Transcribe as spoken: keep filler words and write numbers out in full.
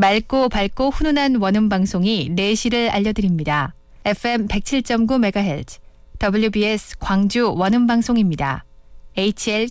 맑고 밝고 훈훈한 원음 방송이 내시를 알려드립니다. 에프엠 백칠 점 구 메가헤르츠 더블유비에스 광주 원음 방송입니다. 에이치엘